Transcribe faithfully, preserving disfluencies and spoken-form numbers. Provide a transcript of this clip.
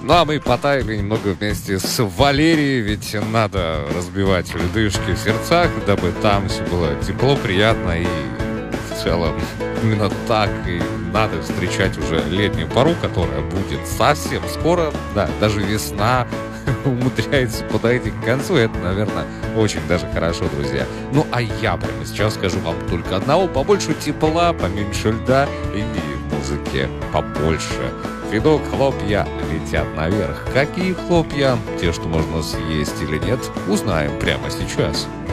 Ну, а мы потаяли немного вместе с Валерией, ведь надо разбивать ледышки в сердцах, дабы там все было тепло, приятно и в целом именно так и надо встречать уже летнюю пору, которая будет совсем скоро. Да, даже весна умудряется подойти к концу. Это, наверное, очень даже хорошо, друзья. Ну, а я прямо сейчас скажу вам только одного: побольше тепла, поменьше льда и музыки побольше. Федок, хлопья летят наверх. Какие хлопья? Те, что можно съесть или нет, узнаем прямо сейчас.